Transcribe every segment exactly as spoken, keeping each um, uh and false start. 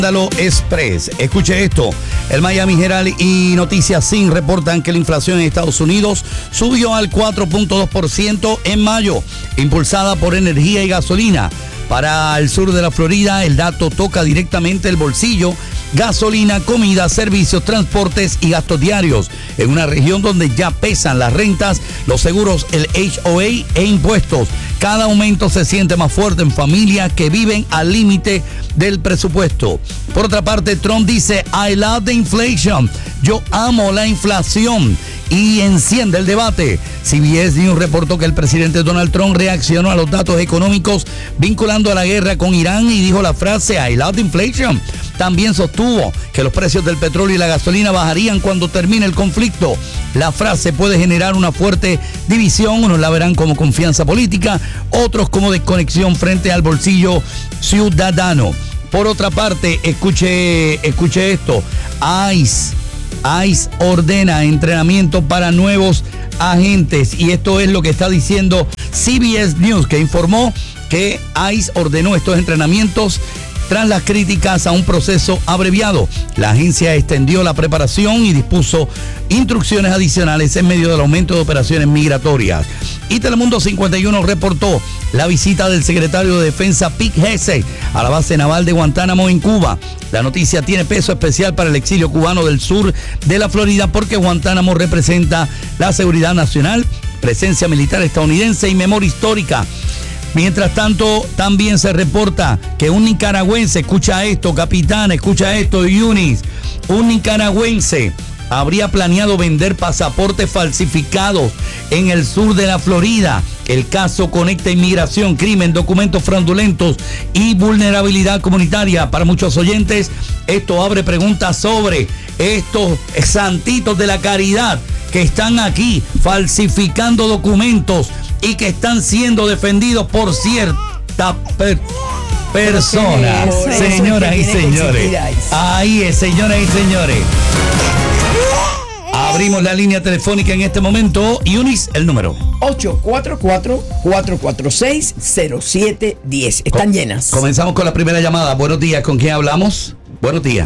Escándalo Express. Escuche esto. El Miami Herald y Noticias Sin reportan que la inflación en Estados Unidos subió al cuatro punto dos por ciento en mayo, impulsada por energía y gasolina. Para el sur de la Florida, el dato toca directamente el bolsillo: gasolina, comida, servicios, transportes y gastos diarios. En una región donde ya pesan las rentas, los seguros, el H O A e impuestos. Cada aumento se siente más fuerte en familias que viven al límite del presupuesto. Por otra parte, Trump dice: I love the inflation. Yo amo la inflación. Y enciende el debate. C B S News reportó que el presidente Donald Trump reaccionó a los datos económicos vinculando a la guerra con Irán y dijo la frase I love the inflation. También sostuvo que los precios del petróleo y la gasolina bajarían cuando termine el conflicto. La frase puede generar una fuerte división. Unos la verán como confianza política, otros como desconexión frente al bolsillo ciudadano. Por otra parte, escuche, escuche esto. ICE. ICE ordena entrenamiento para nuevos agentes, y esto es lo que está diciendo C B S News, que informó que ICE ordenó estos entrenamientos tras las críticas a un proceso abreviado. La agencia extendió la preparación y dispuso instrucciones adicionales en medio del aumento de operaciones migratorias. Y Telemundo cincuenta y uno reportó la visita del secretario de Defensa Pete Hegseth a la base naval de Guantánamo en Cuba. La noticia tiene peso especial para el exilio cubano del sur de la Florida porque Guantánamo representa la seguridad nacional, presencia militar estadounidense y memoria histórica. Mientras tanto, también se reporta que un nicaragüense, escucha esto, capitán, escucha esto, Yunis, un nicaragüense habría planeado vender pasaportes falsificados en el sur de la Florida. El caso conecta inmigración, crimen, documentos fraudulentos y vulnerabilidad comunitaria. Para muchos oyentes, esto abre preguntas sobre estos santitos de la caridad que están aquí falsificando documentos y que están siendo defendidos por cierta per persona. Señoras y señores, ahí es, señoras y señores. Abrimos la línea telefónica en este momento. Yunis, el número ocho cuatro cuatro, cuatro cuatro seis, cero siete uno cero. Están Com llenas. Comenzamos con la primera llamada. Buenos días, ¿con quién hablamos? Buenos días.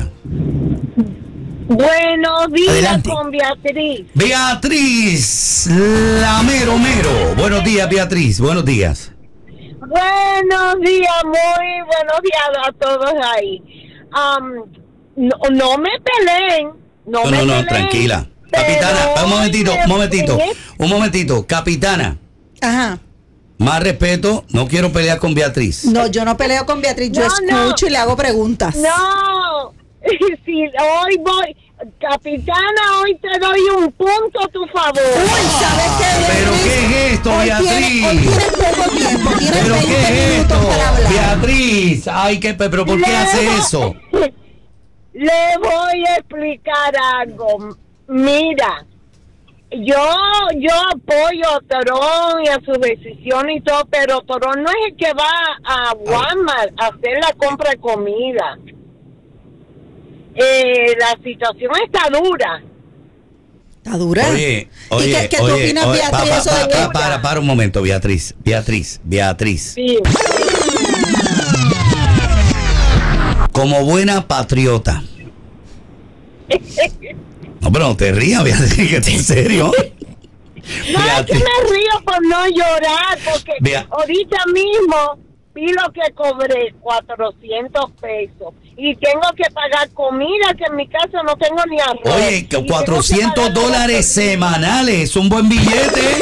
Buenos días. Adelante. Con Beatriz. Beatriz, la mero mero. Buenos días, Beatriz, buenos días. Buenos días, muy buenos días a todos ahí. Um, no, no me peleen. No, No, me no, no, peleen, tranquila. pero Capitana, un momentito, un momentito, en un momentito. Capitana, Ajá. más respeto, no quiero pelear con Beatriz. No, yo no peleo con Beatriz, yo No, escucho no. y le hago preguntas. No, si hoy voy, capitana, hoy te doy un punto a tu favor. Uy, ¿sabes qué, ¿Pero Beatriz? qué es esto, Hoy Beatriz? Tienes, hoy tienes poco tiempo, tienes ¿Pero veinte qué es minutos esto? para hablar. Beatriz, ay, qué, pero ¿por qué Le hace voy- eso? Le voy a explicar algo. Mira, yo yo apoyo a Torón y a su decisión y todo, pero Torón no es el que va a Walmart a hacer la compra de comida. Eh, la situación está dura. ¿Está dura? Oye, oye, ¿Y qué, qué tú oye, opinas, oye, Beatriz, pa, eso pa, de pa, que... pa, para, para un momento, Beatriz, Beatriz, Beatriz. Sí. Como buena patriota. No, pero no te rías, Beatriz, que en serio. No es que me río por no llorar, porque Bea- ahorita mismo vi lo que cobré, cuatrocientos pesos, y tengo que pagar comida, que en mi casa no tengo ni arroz. Oye, Y que tengo que cuatrocientos pagar la dólares gasolina. semanales, es un buen billete.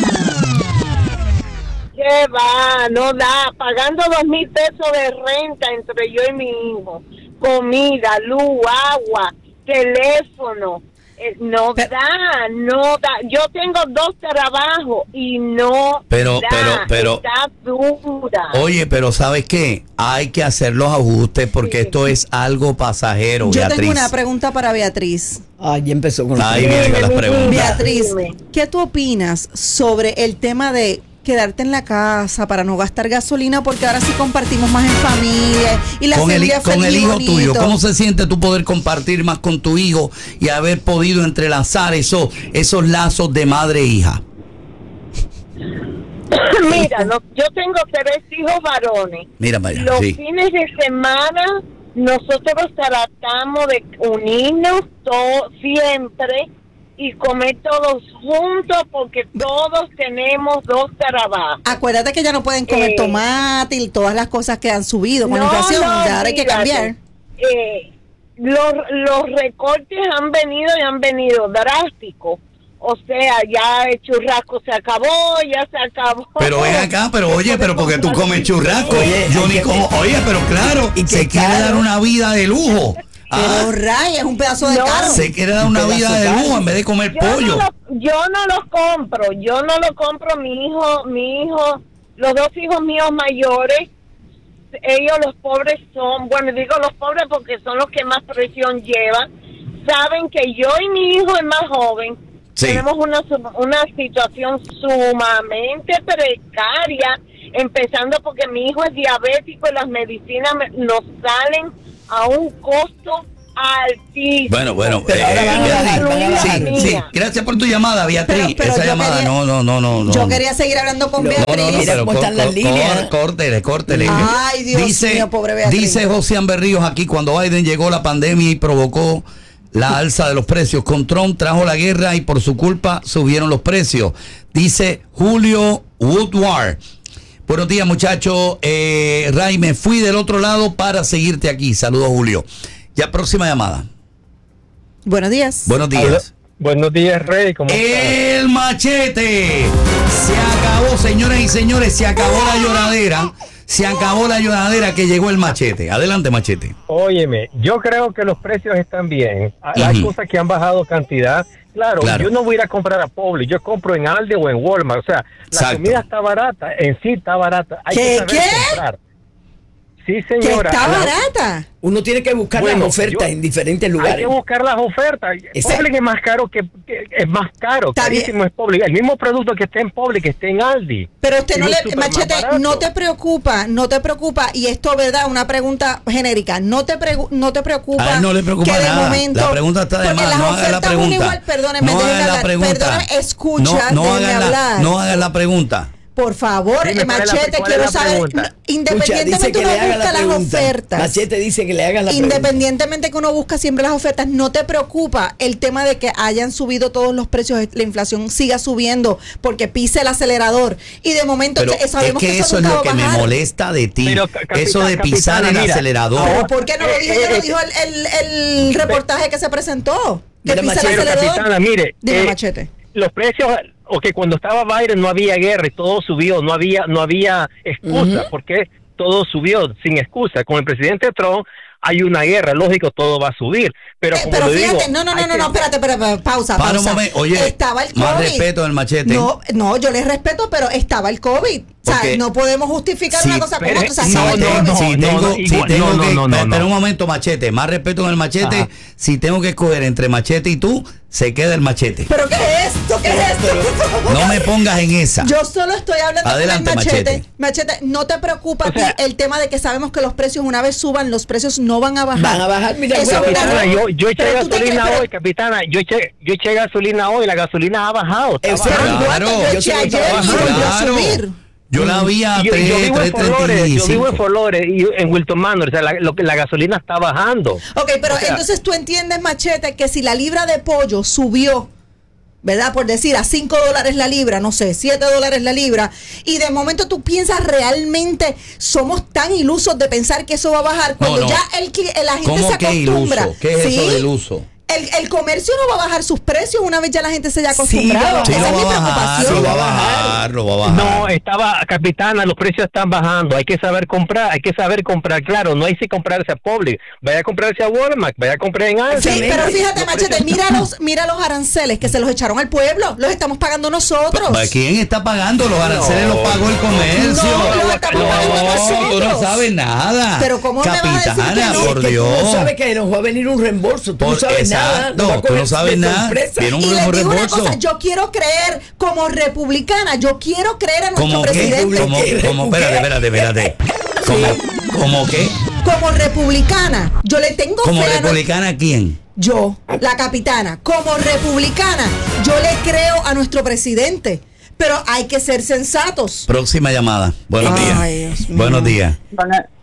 ¿Qué va? No da, pagando dos mil pesos de renta entre yo y mi hijo, comida, luz, agua, teléfono. Eh, no Pero- da, no da. Yo tengo dos trabajos y no Pero, da. pero, pero- Está dura. Oye, pero ¿sabes qué? Hay que hacer los ajustes porque Sí. esto es algo pasajero, Yo Beatriz. tengo una pregunta para Beatriz. Ay, ya empezó con Ahí los viene con las preguntas. Beatriz, Dime. ¿qué tú opinas sobre el tema de quedarte en la casa para no gastar gasolina? Porque ahora sí compartimos más en familia y la Con el, familia con feliz el y hijo bonito. tuyo, ¿cómo se siente tú poder compartir más con tu hijo y haber podido entrelazar esos, esos lazos de madre e hija? Mira, no, yo tengo tres hijos varones. Mira, vaya, Los sí. fines de semana nosotros tratamos de unirnos todos siempre y comer todos juntos porque todos tenemos dos trabajos. Acuérdate que ya no pueden comer Eh, tomate y todas las cosas que han subido con la No, inflación. no, Ya ahora hay que mírate, cambiar. eh, los, los recortes han venido y han venido drásticos. O sea, ya el churrasco se acabó, ya se acabó. Pero ven acá, pero oye, pero porque tú comes churrasco. Oye, Yo hay ni que- como, oye, pero claro, Y que se quiere caro. dar una vida de lujo. Ah, Pero Ray, es un pedazo de No. carro. se quiere dar Un una pedazo vida de de lujo carne. en vez de comer yo pollo. No lo, yo no lo compro, yo no lo compro. Mi hijo, mi hijo, los dos hijos míos mayores, ellos los pobres son, bueno, digo los pobres porque son los que más presión llevan, saben que yo y mi hijo, el más joven, Sí. tenemos una, su- una situación sumamente precaria, empezando porque mi hijo es diabético y las medicinas me- nos salen a un costo altísimo. Bueno, bueno, Pero ahora eh, van a Beatriz, bajar, van a bajar. sí, sí, gracias por tu llamada, Beatriz. Pero- pero Esa yo llamada, quería- no, no, no, no, no. Yo quería seguir hablando con No, No, Beatriz. no, no, Mira pero cómo están cor- las líneas. cor- córtele, córtele. Ay, Dios mío, pobre Beatriz. Dice José Berríos aquí, cuando Biden llegó la pandemia y provocó la alza de los precios, con Trump trajo la guerra y por su culpa subieron los precios. Dice Julio Woodward. Buenos días, muchachos. Eh, Ray, me fui del otro lado para seguirte aquí. Saludos, Julio. Ya, próxima llamada. Buenos días. Buenos días. Buenos días, Rey. ¿Cómo estás? El machete. Se acabó, señoras y señores, se acabó la lloradera. Se acabó la lloradera que llegó el machete. Adelante, machete. Óyeme, yo creo que los precios están bien. Hay hay Ujú. cosas que han bajado cantidad. Claro, Claro. yo no voy a ir a comprar a Publix, yo compro en Aldi o en Walmart. O sea, la Exacto. comida está barata, en sí está barata. Hay ¿Qué, que saber qué? comprar. Sí, Que señora. está La- barata. Uno tiene que buscar Bueno, las ofertas yo- en diferentes Hay lugares. que buscar las ofertas. Ese- Publix es más caro que, que- es más caro, Está carísimo es Publix. El mismo producto que esté en Publix que esté en Aldi. Pero usted Y no es le, súper más machete, barato. no te preocupa, no te preocupa, y esto, ¿verdad? Una pregunta genérica, no te pregu- no te preocupa. A él no le preocupa que de nada. momento- La pregunta está de porque más. las No haga la ofertas pregunta. uno igual, perdóneme, no déjeme haga la hablar, pregunta. perdóneme, escucha, no, no déjeme haga la, hablar. no haga la pregunta. Por favor, Dime, eh, ¿cuál es la- machete, cuál es quiero la saber, pregunta? no, Escucha, independientemente dice que uno le haga busca la las pregunta. ofertas. Machete dice que le haga la pregunta. Independientemente que uno busca siempre las ofertas, no te preocupa el tema de que hayan subido todos los precios, la inflación siga subiendo porque pise el acelerador y de momento Pero que- es sabemos que eso es nunca lo va a que me bajar. molesta de ti. Pero, ca- capitán, eso de pisar capitana, el mira, acelerador. ahora- ¿Por qué no lo dije? Eh, Ya lo eh, dijo el, el, el reportaje que se presentó. Que Mira, pisa el Machete. Pero, acelerador. capitana, mire, Dime, eh, machete. los precios, o que cuando estaba Biden no había guerra y todo subió, no había no había excusa, porque todo subió sin excusa. Con el presidente Trump hay una guerra, lógico, todo va a subir. Pero Eh, como pero le fíjate, digo, no, no, no, hay no, que- no, espérate, espérate, espérate, pausa, Para un pausa. momento, oye, estaba el más COVID. respeto del machete. No, no, yo les respeto, pero estaba el COVID. O sea, Porque- no podemos justificar Sí, una cosa como pero- otra. O sea, Si estaba no, el tengo, COVID. no, si no, tengo, no, si igual, tengo no, no, que, no, no, espera no. un momento, machete, más respeto en el machete. Ajá. Si tengo que escoger entre machete y tú, se queda el machete. ¿Pero qué es esto? ¿Qué es esto? No me pongas en esa. Yo solo estoy hablando Adelante, con el machete. Machete. Machete, ¿no te preocupa O a ti sea- el tema de que sabemos que los precios una vez suban, los precios no van a bajar? Van a bajar, mira, Eso es huevo, una- Capitana, yo, yo eché Pero tú te gasolina crees- hoy, capitana, yo eché, yo eché gasolina hoy, la gasolina ha bajado. está Ese- bajando. Claro, ¿Cuánto yo yo eché sé que ayer está y bajando. volvió a Claro. subir? Yo la vi a Y yo, yo tres, vivo tres en treinta Flores, y yo vivo en cinco. Flores y en Wilton Manor, o sea, la, lo que- la gasolina está bajando. Ok, pero O sea- entonces tú entiendes, Machete, que si la libra de pollo subió, ¿verdad? Por decir, a cinco dólares la libra, no sé, siete dólares la libra, y de momento tú piensas realmente, somos tan ilusos de pensar que eso va a bajar, cuando no. ya el, cli- la gente ¿Cómo se que acostumbra. iluso? ¿Qué es ¿Sí? eso de iluso? El, el comercio no va a bajar sus precios una vez ya la gente se haya Sí, acostumbrado. va- Sí, Esa lo es mi va a bajar, preocupación. lo va a bajar, lo va a bajar. No, estaba, capitana, los precios están bajando, hay que saber comprar, hay que saber comprar, claro, no hay que comprarse a Publix, vaya a comprarse a Walmart, vaya a comprar en Aldi. Sí, pero fíjate, Los Machete, precios- mira los, mira los aranceles que se los echaron al pueblo, los estamos pagando nosotros. Pa- ¿Quién está pagando? Los aranceles No. los pagó el comercio. No, los estamos pagando No, nosotros. tú no sabes nada. Pero ¿cómo me vas a decir Capitana, que no? por Es que Dios. Tú no sabes que nos va a venir un reembolso. Tú Por- no sabes nada. exacto, nos va a tú coger no sabes de nada. sorpresa. Tiene un Y les digo una reembolso. cosa, yo quiero creer como republicana, yo quiero creer en nuestro ¿Cómo qué? presidente. ¿Cómo, cómo, espérate, espérate, espérate. ¿Cómo, ¿Cómo qué? Como republicana, yo le tengo ¿Como fe a no- republicana a quién? yo, la capitana, como republicana, yo le creo a nuestro presidente, pero hay que ser sensatos. Próxima llamada. Buenos Ay, días. Dios mío. Buenos días. Buenos,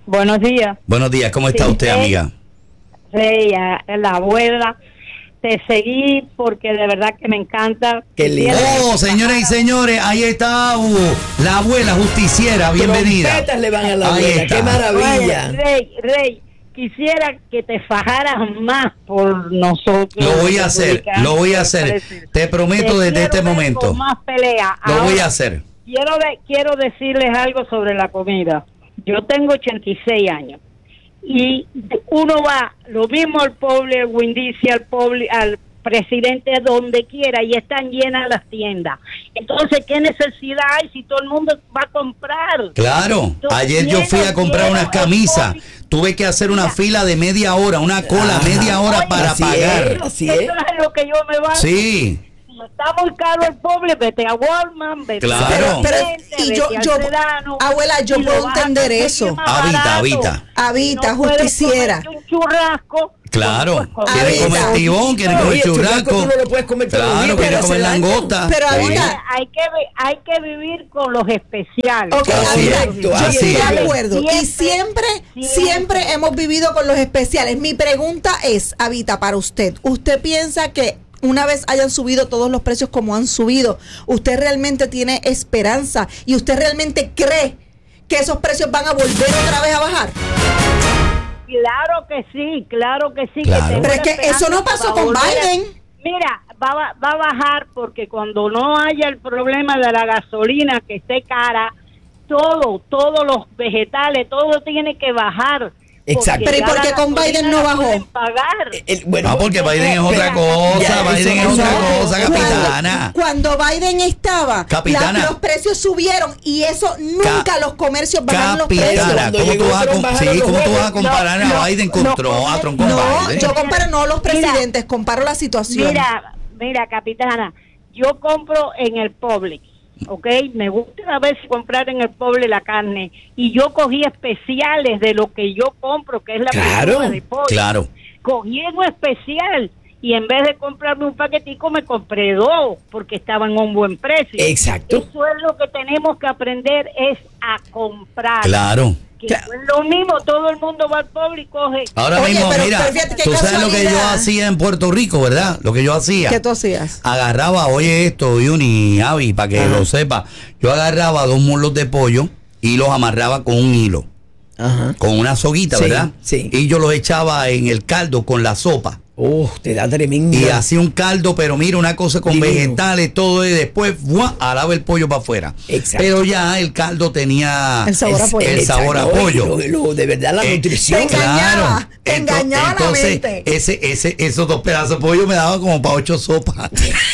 Buenos días. Buenos días, ¿cómo está Sí, usted, Rey. amiga? Sí, a- a la abuela. Te seguí porque de verdad que me encanta. Qué lindo. Oh, señoras y señores, ahí está uh, la abuela justiciera, bienvenida. Trompetas le van a la Ahí abuela, está. qué maravilla. Oye, Rey, Rey, quisiera que te fajaras más por nosotros. Lo voy a los hacer, dominicanos, lo voy a me hacer. parece. Te prometo Te desde quiero este ver momento. con más pelea. Lo voy Ahora, a hacer. Quiero, de- quiero decirles algo sobre la comida. Yo tengo ochenta y seis años. Y uno va, lo mismo al pobre, al Winn-Dixie, al pobre, al presidente, donde quiera, y están llenas las tiendas. Entonces, ¿qué necesidad hay si todo el mundo va a comprar? Claro, ayer yo fui a comprar unas camisas, tuve que hacer una fila de media hora, una cola Ajá. media hora para Así pagar. es. Así es. Eso es lo que yo me va. Sí, Si está muy caro el pobre, vete a Walmart, vete Claro. a Pero, Vicente, y vete yo, al yo, Sedano, abuela, yo y lo puedo vas a entender conseguir eso. más Habita, barato. habita. Habita, No puedes justiciera. comerte un churrasco. claro. pues, pues, Quiere Habita. comer tibón, quiere Oye, comer el churrasco churrasco. tú no lo puedes comer todos los Claro, días, quiere pero comer hace daño. langosta. Pero Sí. habita. Hay que, vi- hay que vivir con los especiales. Ok, Así Habita, es, yo así estoy es. de acuerdo. Y Siempre, siempre, siempre. siempre hemos vivido con los especiales. Mi pregunta es, Habita, para usted, ¿usted piensa que una vez hayan subido todos los precios como han subido, usted realmente tiene esperanza y usted realmente cree que esos precios van a volver otra vez a bajar? Claro que sí, claro que sí. Claro. Que tengo Pero es la que esperanza eso no pasó va a con volver a- Biden. Mira, va, a ba- va a bajar porque cuando no haya el problema de la gasolina que esté cara, todo, todos los vegetales, todo tiene que bajar. Exacto. Pero ¿y ya por la qué con gasolina Biden no la bajó? pueden pagar. El- bueno, Ah, porque Biden es otra Ya, cosa, eso- Biden es eso- otra no, cosa, cuando- capitana. Cuando Biden estaba, Capitana. la- los precios subieron y eso nunca Ca- los comercios bajaron los Capitana, precios. Cuando ¿cómo tú llegó vas a, Trump, com- bajaron sí, los ¿cómo tú vas a huevos? comparar No, a Biden no, con no, Trump, a Trump con No, Biden? yo comparo no los Mira. presidentes, comparo la situación. Mira, mira, capitana, yo compro en el Publix, ¿ok? Me gusta a veces comprar en el Publix la carne y yo cogí especiales de lo que yo compro, que es la Claro, pechuga de pollo. Claro. Cogí algo especial y en vez de comprarme un paquetico me compré dos porque estaban a un buen precio. Exacto. Eso es lo que tenemos que aprender, es a comprar. Claro. Que no es lo mismo, todo el mundo va al Publix y coge. Ahora Oye, mismo, pero- mira, pero fíjate qué tú sabes lo que yo casualidad. hacía en Puerto Rico, ¿verdad? Lo que yo hacía. ¿Qué tú hacías? Agarraba, oye esto, Yuni, Avi, para que Ajá. lo sepa. Yo agarraba dos muslos de pollo y los amarraba con un hilo, Ajá. con una soguita, Sí, ¿verdad? sí. Y yo los echaba en el caldo con la sopa. Oh, te da tremenda. Y hacía un caldo, pero mira, una cosa con Divino. vegetales, todo, y después, ¡buah!, alaba el pollo para afuera. Exacto. Pero ya el caldo tenía El sabor a pollo. el Exacto, sabor a oye, pollo. lo- lo- de verdad, la Eh, nutrición. te engañaba, te Ento- engañaba la entonces, mente. Ese, ese, esos dos pedazos de pollo me daban como para ocho sopas.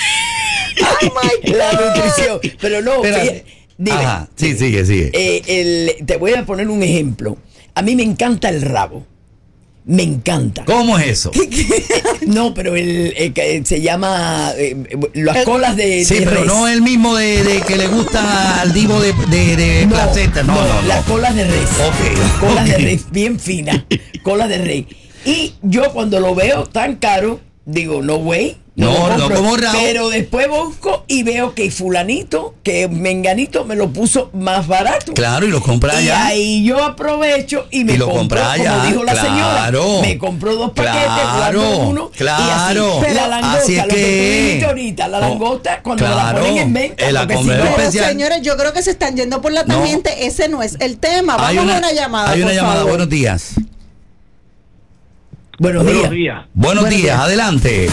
Oh my La God. nutrición. Pero no, Espérate. fíjate, dime. Ajá, sí, sigue, sigue. Eh, el- te voy a poner un ejemplo. A mí me encanta el rabo. Me encanta. ¿Cómo es eso? No, pero el, el que se llama eh, las El- colas de, Sí, de pero res. no el mismo de, de que le gusta al divo de, de, de No, placenta. No, no, no. las colas de res. Ok, Las colas ok. de res bien finas. Colas de res. Y yo cuando lo veo tan caro, digo, no, güey. No, lo no compro. como rabo. Pero después busco y veo que fulanito, que menganito me lo puso más barato. Claro, y lo compra Y allá. ahí yo aprovecho y me Y lo compro, compra allá, como dijo la claro. señora, me compró dos paquetes, Claro, guardo uno, claro. y así. La langosta, Así es lo que, tú que- dijiste ahorita, la Oh, langosta, cuando la claro, ponen en venta, en la porque si compra no- especial. Pero especial. señores, yo creo que se están yendo por la No. tangente. Ese no es el tema. Vamos Hay una, a una llamada. hay una por llamada. favor. Buenos días. Buenos días. días. Buenos, Buenos días, días. adelante.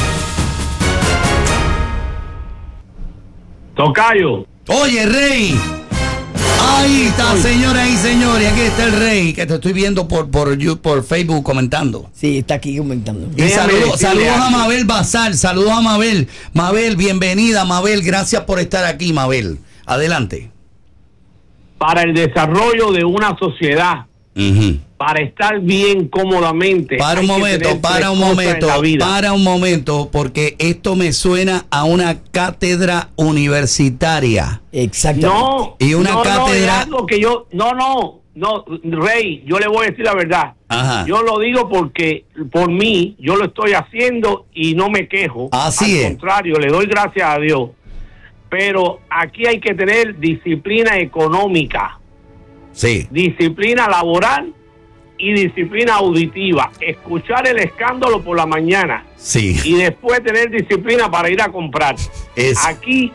Tocayo, Oye, Rey. Ahí está, señoras y señores. Aquí está el Rey, que te estoy viendo por, por, you- por Facebook comentando. Sí, está aquí comentando. Y Déjame saludos, decirle saludos a algo. Mabel Basal, saludos a Mabel. Mabel, bienvenida, Mabel. Gracias por estar aquí, Mabel. Adelante. para el desarrollo de una sociedad, Ujú. para estar bien cómodamente. Para hay un que momento, tener para tres un cosas en momento, la vida. para un momento, porque esto me suena a una cátedra universitaria. Exactamente. No, Y una no, no, cátedra- es algo que yo, no, no, no, Rey, yo le voy a decir la verdad. Ajá. Yo lo digo porque por mí, yo lo estoy haciendo y no me quejo. Así Al es. contrario, le doy gracias a Dios. Pero aquí hay que tener disciplina económica, Sí. disciplina laboral y disciplina auditiva. Escuchar el escándalo por la mañana. Sí. Y después tener disciplina para ir a comprar. Es. Aquí,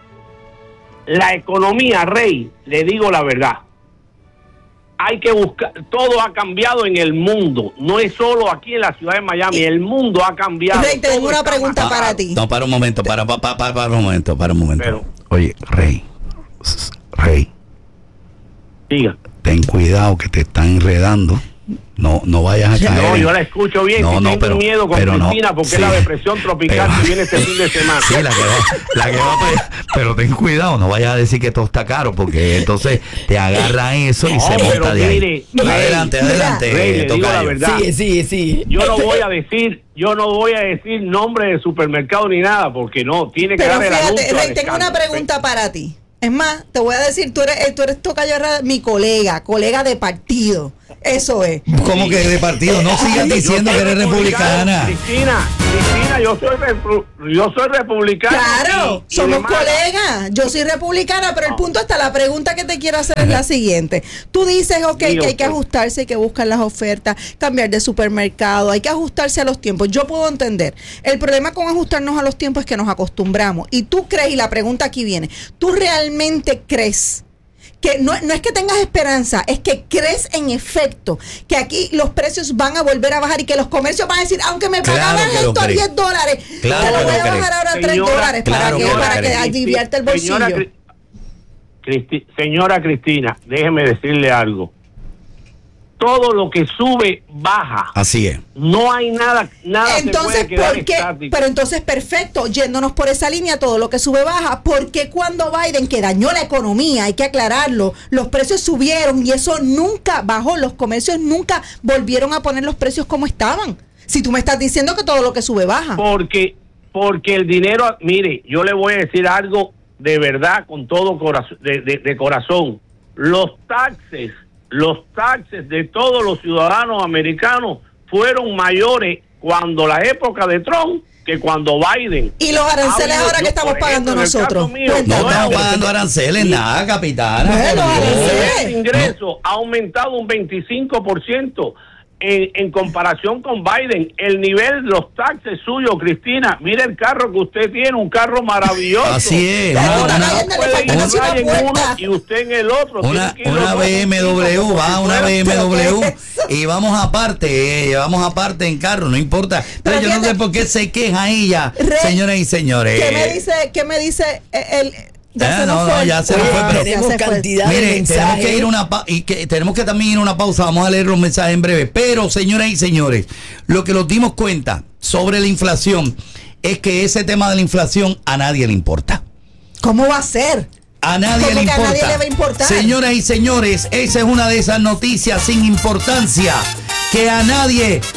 la economía, Rey, le digo la verdad. Hay que buscar, todo ha cambiado en el mundo, no es solo aquí en la ciudad de Miami, el mundo ha cambiado. Rey, te tengo todo una está pregunta más para caro. ti. No, para un momento, para, para, para, para un momento, para un momento. Pero- Oye, Rey, Rey, Diga. ten cuidado que te están enredando. No, no vayas a caer. No, en- yo la escucho bien, No, si no, tengo pero- miedo con pero no, Cristina porque sí. es la depresión tropical Pero- que viene este fin de semana. Sí, la que va, la que va para- pero ten cuidado, no vayas a decir que todo está caro, porque entonces te agarra eso y No, se pero monta de ahí. mire, Rey, adelante, mira, adelante, Rey, le digo la tocayo. verdad. Sí, sí, sí. Yo no voy a decir, yo no voy a decir nombre de supermercado ni nada, porque no, tiene que Pero dar el fíjate, anuncio Rey, al tengo una escándalo. pregunta para ti. Es más, te voy a decir, tú eres, tú eres Tocayo Herrera, mi colega, colega de partido. Eso es. ¿Cómo que de partido? No sigas Yo diciendo soy que eres republicana. Cristina, Cristina, yo soy repu- yo soy republicana. Claro, y- y somos de mala. colegas. Yo soy republicana, pero el punto está, la pregunta que te quiero hacer es la siguiente. Tú dices, ok, Diga que hay que usted. ajustarse, hay que buscar las ofertas, cambiar de supermercado, hay que ajustarse a los tiempos. Yo puedo entender. El problema con ajustarnos a los tiempos es que nos acostumbramos. Y tú crees, y la pregunta aquí viene, ¿tú realmente crees que no, no es que tengas esperanza, es que crees en efecto que aquí los precios van a volver a bajar y que los comercios van a decir, aunque me Claro pagaban que lo esto a cree. diez dólares, Claro te lo que voy lo a cree. bajar ahora a tres Señora, dólares. ¿Para claro qué? que lo Para cree. que aliviarte el bolsillo. Señora, Cri- Cristi- señora Cristina, déjeme decirle algo. Todo lo que sube, baja. Así es. No hay nada, nada Entonces, se puede quedar ¿por qué? estático. Pero entonces, perfecto, yéndonos por esa línea, todo lo que sube baja, ¿por qué cuando Biden, que dañó la economía, hay que aclararlo, los precios subieron y eso nunca bajó, los comercios nunca volvieron a poner los precios como estaban? Si tú me estás diciendo que todo lo que sube baja. Porque, porque el dinero, mire, yo le voy a decir algo de verdad, con todo corazón, de, de, de corazón. Los taxes, los taxes de todos los ciudadanos americanos fueron mayores cuando la época de Trump que cuando Biden. Y los aranceles Ha habido- ahora que yo, estamos por pagando ejemplo, en el caso nosotros. mío, No Cuéntame. estamos pero- pagando aranceles, nada, capitana. Bueno, por Dios. aranceles. el ingreso ha aumentado un veinticinco por ciento en, en comparación con Biden. El nivel de los taxes suyos, Cristina, mire el carro que usted tiene, un carro maravilloso. Así es, Pero una- la una- Biden le puede falta ir casi una Ryan en uno puerta. y usted en el otro. Una, Tiene que ir una los dos B M W, juntitos, va como una si B M W ¿Pero qué es eso? y vamos aparte, eh, vamos aparte en carro, no importa. Pero Pero yo no fíjate- sé por qué se queja ella, Rey, señoras y señores. ¿Qué me dice, qué me dice el... Ya Ah, se nos no, no, fue. ya se nos fue, Ah, pero- ya Tenemos se fue. cantidad de Mire, tenemos mensajes. que ir a una pa- y que tenemos que también ir a una pausa. Vamos a leer los mensajes en breve. Pero, señoras y señores, lo que nos dimos cuenta sobre la inflación es que ese tema de la inflación a nadie le importa. ¿Cómo va a ser? A nadie ¿Cómo le que a importa. nadie le va a importar? Señoras y señores, esa es una de esas noticias sin importancia que a nadie